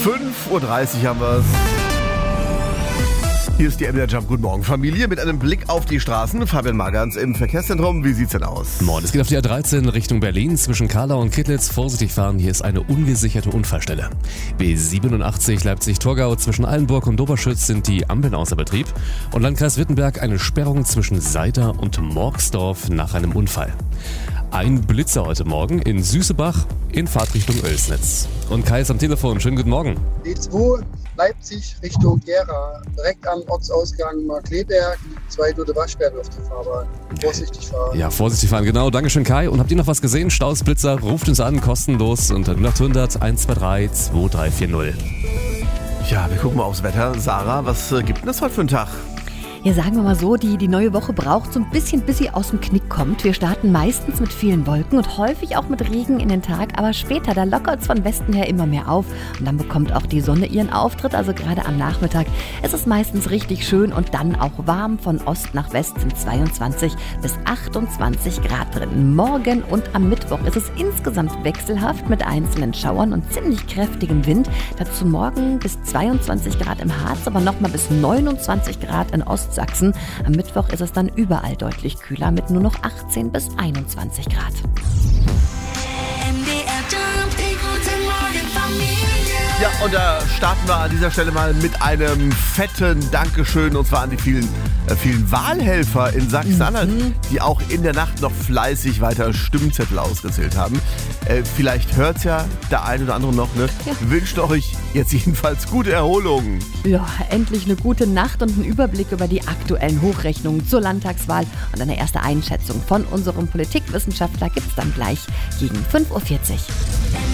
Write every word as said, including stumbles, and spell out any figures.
fünf Uhr dreißig haben wir es. Hier ist die M D R Jump. Guten Morgen, Familie. Mit einem Blick auf die Straßen. Fabian Magans im Verkehrszentrum. Wie sieht's denn aus? Moin, es geht auf die A dreizehn Richtung Berlin. Zwischen Karlau und Kittlitz vorsichtig fahren. Hier ist eine ungesicherte Unfallstelle. B siebenundachtzig Leipzig-Torgau. Zwischen Allenburg und Doberschütz sind die Ampeln außer Betrieb. Und Landkreis Wittenberg eine Sperrung zwischen Seiter und Morgsdorf nach einem Unfall. Ein Blitzer heute Morgen in Süßebach in Fahrtrichtung Oelsnitz. Und Kai ist am Telefon. Schönen guten Morgen. D zwei Leipzig Richtung Gera, direkt am Ortsausgang Markleberg, zwei tote Waschbären auf der Fahrbahn. Vorsichtig fahren. Ja, vorsichtig fahren, genau. Dankeschön, Kai. Und habt ihr noch was gesehen? Staus, Blitzer, ruft uns an, kostenlos unter null acht hundert eins zwei drei zwei drei vier null. Ja, wir gucken mal aufs Wetter. Sarah, was äh, gibt denn das heute für einen Tag? Ja, sagen wir mal so, die, die neue Woche braucht so ein bisschen, bis sie aus dem Knick kommt. Wir starten meistens mit vielen Wolken und häufig auch mit Regen in den Tag, aber später, da lockert es von Westen her immer mehr auf und dann bekommt auch die Sonne ihren Auftritt, also gerade am Nachmittag. Es ist meistens richtig schön und dann auch warm. Von Ost nach West sind zweiundzwanzig bis achtundzwanzig Grad drin. Morgen und am Mittwoch ist es insgesamt wechselhaft mit einzelnen Schauern und ziemlich kräftigem Wind. Dazu morgen bis zweiundzwanzig Grad im Harz, aber nochmal bis neunundzwanzig Grad in Ost Sachsen. Am Mittwoch ist es dann überall deutlich kühler mit nur noch achtzehn bis einundzwanzig Grad. Ja, und da starten wir an dieser Stelle mal mit einem fetten Dankeschön, und zwar an die vielen, äh, vielen Wahlhelfer in Sachsen-Anhalt, mhm. die auch in der Nacht noch fleißig weiter Stimmzettel ausgezählt haben. Äh, vielleicht hört es ja der eine oder andere noch, ne? Ja. Wir wünschen euch jetzt jedenfalls gute Erholung. Ja, endlich eine gute Nacht und einen Überblick über die aktuellen Hochrechnungen zur Landtagswahl und eine erste Einschätzung von unserem Politikwissenschaftler gibt's dann gleich gegen fünf Uhr vierzig.